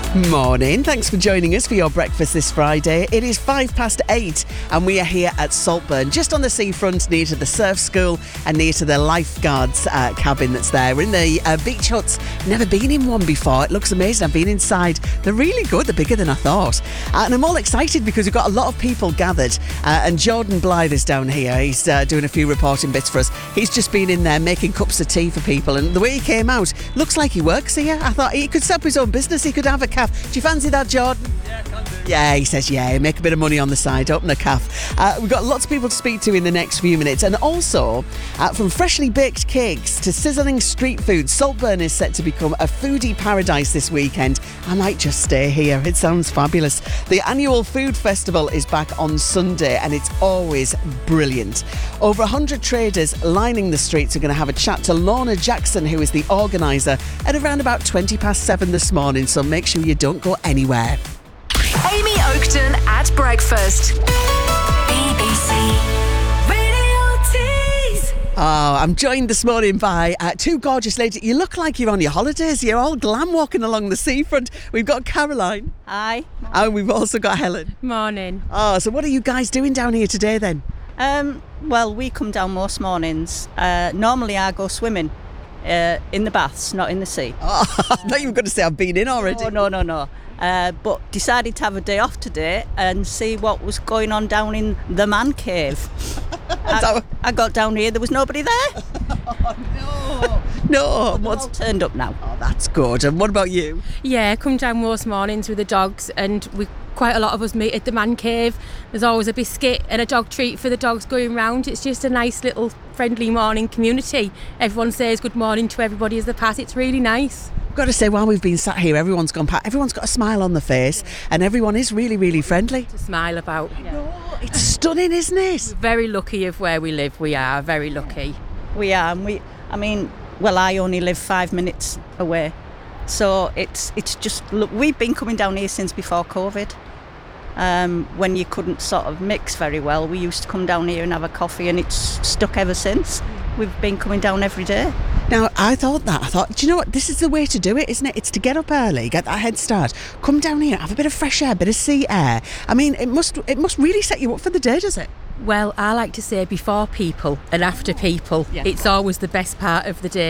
Morning. Thanks for joining us for your breakfast this Friday. It is 8:05 and we are here at Saltburn, just on the seafront, near to the surf school and near to the lifeguards cabin that's there. We're in the beach huts. Never been in one before. It looks amazing. I've been inside. They're really good. They're bigger than I thought. And I'm all excited because we've got a lot of people gathered. And Jordan Blythe is down here. He's doing a few reporting bits for us. He's just been in there making cups of tea for people. And the way he came out, looks like he works here. I thought he could set up his own business. He could have a cafe. Do you fancy that, Jordan? Yeah, can do. Yeah, he says, yeah, make a bit of money on the side, open a cafe. We've got lots of people to speak to in the next few minutes. And also, from freshly baked cakes to sizzling street food, Saltburn is set to become a foodie paradise this weekend. I might just stay here. It sounds fabulous. The annual food festival is back on Sunday and it's always brilliant. Over 100 traders lining the streets are going to have a chat to Lorna Jackson, who is the organiser, at around about 7:20 this morning, so make sure you don't go anywhere. Amy Oakton at breakfast. BBC Radio Tees. Oh, I'm joined this morning by two gorgeous ladies. You look like you're on your holidays. You're all glam walking along the seafront. We've got Caroline. Hi. And we've also got Helen. Morning. Oh, so what are you guys doing down here today then? Well, we come down most mornings. Normally I go swimming in the baths, not in the sea. Oh, I thought you were going to say I've been in already. No. But decided to have a day off today and see what was going on down in the man cave. I got down here, there was nobody there. No. What's turned up now? Oh, that's good. And what about you? Yeah, come down most mornings with the dogs, and quite a lot of us meet at the man cave. There's always a biscuit and a dog treat for the dogs going round. It's just a nice little friendly morning community. Everyone says good morning to everybody as they pass. It's really nice. I've got to say, while we've been sat here, everyone's gone past. Everyone's got a smile on their face and everyone is really, really friendly. To smile about. It's stunning, isn't it? Very lucky of where we live. We are very lucky. We are. I only live 5 minutes away. So it's just, look, we've been coming down here since before COVID. When you couldn't sort of mix very well, we used to come down here and have a coffee, and it's stuck ever since. We've been coming down every day. Now, I thought, do you know what? This is the way to do it, isn't it? It's to get up early, get that head start, come down here, have a bit of fresh air, a bit of sea air. I mean, it must really set you up for the day, does it? Well, I like to say before people and after people. Yeah. It's always the best part of the day.